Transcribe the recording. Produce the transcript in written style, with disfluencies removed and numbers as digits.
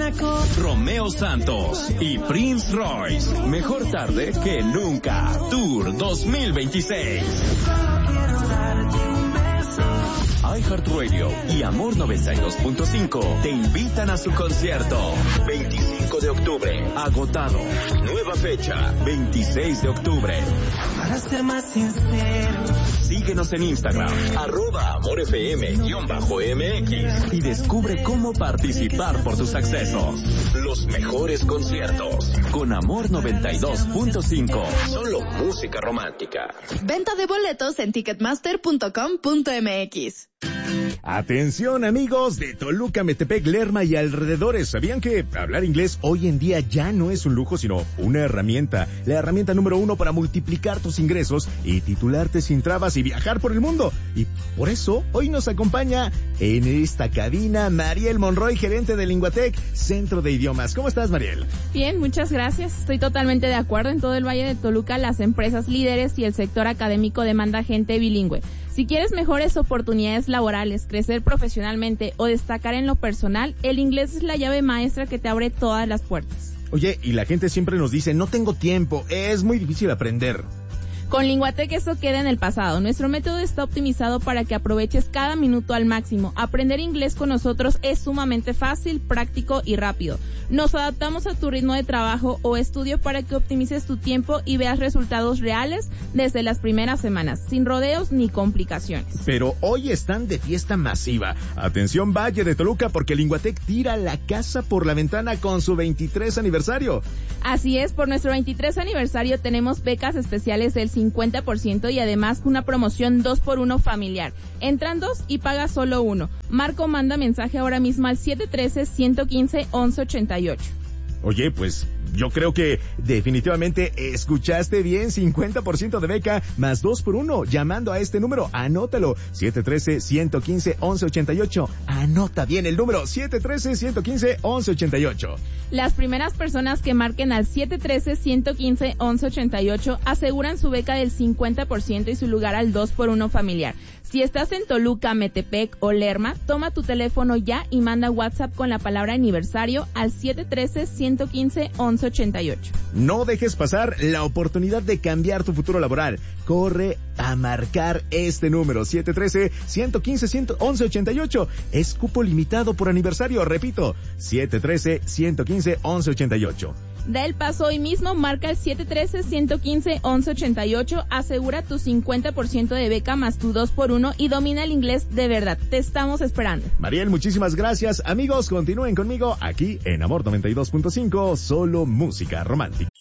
Romeo Santos y Prince Royce. Mejor tarde que nunca. Tour 2026. iHeartRadio y Amor 92.5 te invitan a su concierto. 25 de octubre, agotado. Nueva fecha, 26 de octubre. Para ser más sincero, síguenos en Instagram, @AmorFM_MX y descubre cómo participar por tus accesos. Los mejores conciertos con Amor 92.5. Solo música romántica. Venta de boletos en ticketmaster.com.mx. Atención amigos de Toluca, Metepec, Lerma y alrededores. ¿Sabían que hablar inglés hoy en día ya no es un lujo, sino una herramienta? La herramienta número 1 para multiplicar tus ingresos y titularte sin trabas y viajar por el mundo. Y por eso hoy nos acompaña en esta cabina Mariel Monroy, gerente de Linguatec, Centro de Idiomas. ¿Cómo estás, Mariel? Bien, muchas gracias. Estoy totalmente de acuerdo. En todo el Valle de Toluca, las empresas líderes y el sector académico demanda gente bilingüe. Si quieres mejores oportunidades laborales, crecer profesionalmente o destacar en lo personal, el inglés es la llave maestra que te abre todas las puertas. Oye, y la gente siempre nos dice, no tengo tiempo, es muy difícil aprender. Con Linguatec eso queda en el pasado. Nuestro método está optimizado para que aproveches cada minuto al máximo. Aprender inglés con nosotros es sumamente fácil, práctico y rápido. Nos adaptamos a tu ritmo de trabajo o estudio para que optimices tu tiempo y veas resultados reales desde las primeras semanas, sin rodeos ni complicaciones. Pero hoy están de fiesta masiva. Atención Valle de Toluca, porque Linguatec tira la casa por la ventana con su 23 aniversario. Así es, por nuestro 23 aniversario tenemos becas especiales del 50% y además una promoción 2x1 familiar. Entran 2 y pagas solo 1. Marca o manda mensaje ahora mismo al 713-115-1188. Oye, pues yo creo que definitivamente escuchaste bien, 50% de beca más 2x1, llamando a este número, anótalo, 713-115-1188, anota bien el número, 713-115-1188. Las primeras personas que marquen al 713-115-1188 aseguran su beca del 50% y su lugar al 2x1 familiar. Si estás en Toluca, Metepec o Lerma, toma tu teléfono ya y manda WhatsApp con la palabra aniversario al 713-115-1188. No dejes pasar la oportunidad de cambiar tu futuro laboral. Corre a marcar este número, 713-115-1188. Es cupo limitado por aniversario, repito, 713-115-1188. Da el paso hoy mismo, marca el 713-115-1188, asegura tu 50% de beca más tu 2x1 y domina el inglés de verdad. Te estamos esperando. Mariel, muchísimas gracias. Amigos, continúen conmigo aquí en Amor 92.5, solo música romántica.